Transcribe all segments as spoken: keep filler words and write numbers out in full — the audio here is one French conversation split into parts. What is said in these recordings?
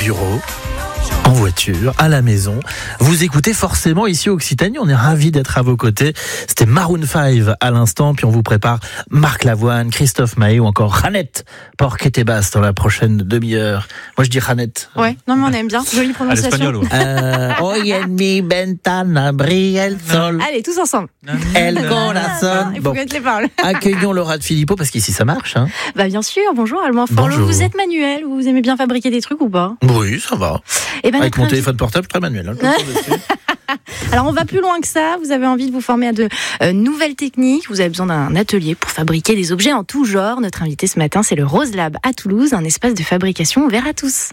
bureau, en voiture, à la maison. Vous écoutez forcément ici Occitanie, on est ravis d'être à vos côtés. C'était Maroon cinq à l'instant, puis on vous prépare Marc Lavoine, Christophe Maé ou encore Jeannette Porquet-Tebas dans la prochaine demi-heure. Moi je dis Jeannette. Ouais, non mais on aime bien, jolie prononciation. À l'espagnol, ouais. Euh, hoy en mi ventana brille el sol. Allez, tous ensemble. El corazón. Il faut Bon, connaître les paroles. accueillons Laura de Filippo parce qu'ici ça marche. Hein. Bah bien sûr, bonjour Allemand Fort. Bonjour. Vous êtes manuel, vous aimez bien fabriquer des trucs ou pas? Oui, ça va. Eh ben, Avec notre mon invité- téléphone portable, très manuel. Hein, tout le temps dessus. Alors on va plus loin que ça, vous avez envie de vous former à de euh, nouvelles techniques, vous avez besoin d'un atelier pour fabriquer des objets en tout genre. Notre invité ce matin, c'est le Rose Lab à Toulouse, un espace de fabrication ouvert à tous.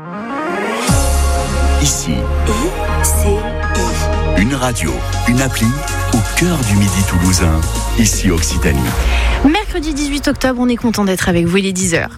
Ici, I C I. une radio, une appli au cœur du midi toulousain. Ici Occitanie. Mercredi dix-huit octobre, on est content d'être avec vous, il est dix heures.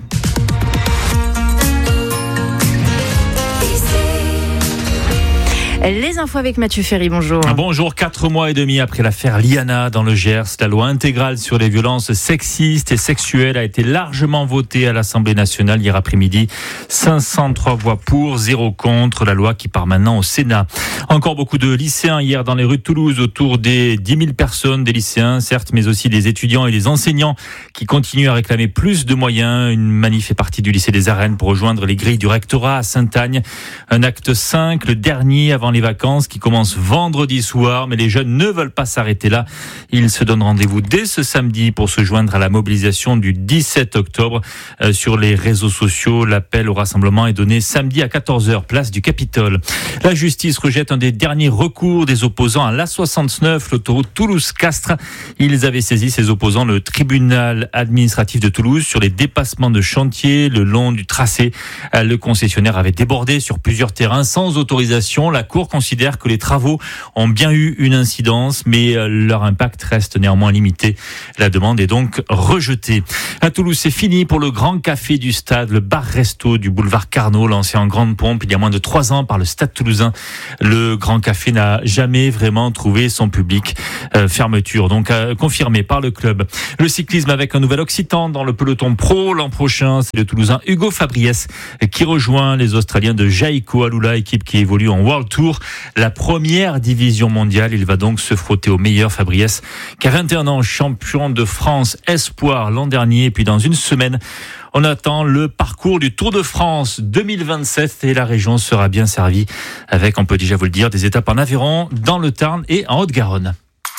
Les infos avec Mathieu Ferry, bonjour. Bonjour, quatre mois et demi après l'affaire Liana dans le Gers, la loi intégrale sur les violences sexistes et sexuelles a été largement votée à l'Assemblée nationale hier après-midi. cinq cent trois voix pour, zéro contre, la loi qui part maintenant au Sénat. Encore beaucoup de lycéens hier dans les rues de Toulouse, autour des dix mille personnes, des lycéens certes, mais aussi des étudiants et des enseignants qui continuent à réclamer plus de moyens. Une manif est partie du lycée des Arènes pour rejoindre les grilles du rectorat à Sainte-Agne. Un acte cinq, le dernier avant les vacances qui commencent vendredi soir, mais les jeunes ne veulent pas s'arrêter là. Ils se donnent rendez-vous dès ce samedi pour se joindre à la mobilisation du dix-sept octobre. Euh, sur les réseaux sociaux, l'appel au rassemblement est donné samedi à quatorze heures, place du Capitole. La justice rejette un des derniers recours des opposants à l'A soixante-neuf, l'autoroute Toulouse-Castres. Ils avaient saisi ces opposants le tribunal administratif de Toulouse sur les dépassements de chantier le long du tracé. Le concessionnaire avait débordé sur plusieurs terrains sans autorisation. La Cour considère que les travaux ont bien eu une incidence, mais leur impact reste néanmoins limité. La demande est donc rejetée. À Toulouse, c'est fini pour le Grand Café du Stade, le bar-resto du boulevard Carnot, lancé en grande pompe il y a moins de trois ans par le Stade toulousain. Le Grand Café n'a jamais vraiment trouvé son public. Euh, fermeture donc euh, confirmée par le club. Le cyclisme avec un nouvel Occitan dans le peloton pro l'an prochain, c'est le Toulousain Hugo Fabriès qui rejoint les Australiens de Jayco Alula, équipe qui évolue en World Tour, la première division mondiale. Il va donc se frotter au meilleur. Fabriès, qui a vingt et un ans, champion de France espoir l'an dernier. Et puis dans une semaine, on attend le parcours du Tour de France deux mille vingt-sept et la région sera bien servie avec, on peut déjà vous le dire, des étapes en Aveyron, dans le Tarn et en Haute-Garonne.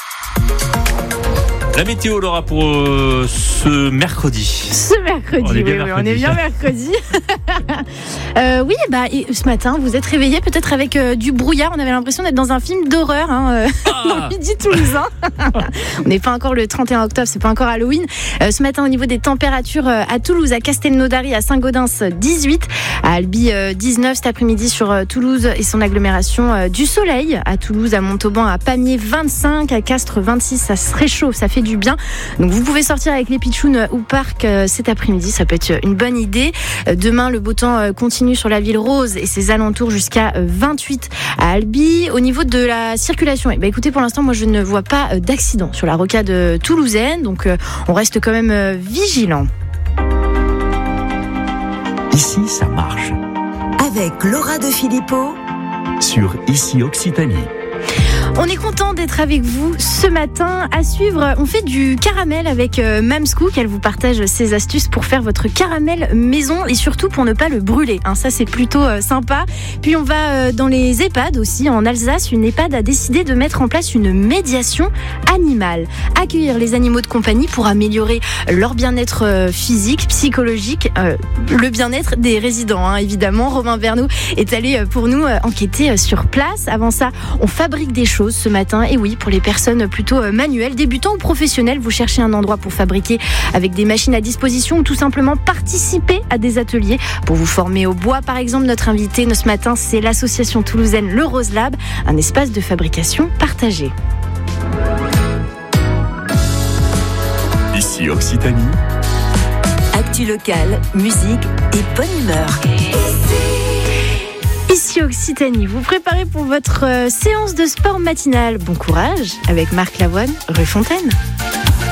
La météo, Laura, pour euh, ce mercredi. Ce mercredi, On est bien oui, oui, mercredi. on est bien mercredi. euh, oui, bah, et ce matin, vous êtes réveillés peut-être avec euh, du brouillard. On avait l'impression d'être dans un film d'horreur, hein, euh, Ah. dans le midi toulousain. On n'est pas encore le trente et un octobre, c'est pas encore Halloween. Euh, ce matin, au niveau des températures, euh, à Toulouse, à Castelnaudary, à Saint-Gaudens, dix-huit, à Albi, euh, dix-neuf cet après-midi sur euh, Toulouse et son agglomération. Euh, du soleil à Toulouse, à Montauban, à Pamiers, vingt-cinq, à Castres, vingt-six. Ça se réchauffe, ça fait du bien. Donc vous pouvez sortir avec les pitchouns au parc euh, cet après-midi, ça peut être une bonne idée. Euh, demain, le beau temps euh, continue sur la ville rose et ses alentours jusqu'à euh, vingt-huit à Albi. Au niveau de la circulation, eh ben, écoutez, pour l'instant, moi je ne vois pas euh, d'accident sur la rocade euh, toulousaine, donc euh, on reste quand même euh, vigilant. Ici, ça marche. Avec Laura de Filippo Sur Ici Occitanie. On est content d'être avec vous ce matin. À suivre, on fait du caramel avec euh, Mams Cook. Elle vous partage ses astuces pour faire votre caramel maison et surtout pour ne pas le brûler. Hein, ça, c'est plutôt euh, sympa. Puis on va euh, dans les EHPAD aussi. En Alsace, une EHPAD a décidé de mettre en place une médiation animale. Accueillir les animaux de compagnie pour améliorer leur bien-être euh, physique, psychologique, euh, le bien-être des résidents, hein, évidemment. Romain Vernou est allé euh, pour nous euh, enquêter euh, sur place. Avant ça, on fabrique des choses ce matin. Et oui, pour les personnes plutôt manuelles, débutants ou professionnels, vous cherchez un endroit pour fabriquer avec des machines à disposition ou tout simplement participer à des ateliers pour vous former au bois. Par exemple, notre invité ce matin, c'est l'association toulousaine Le Rose Lab, un espace de fabrication partagé. Ici Occitanie. Actu locale, musique et bonne humeur. Ici Occitanie, vous préparez pour votre euh, séance de sport matinale. Bon courage avec Marc Lavoine, rue Fontaine.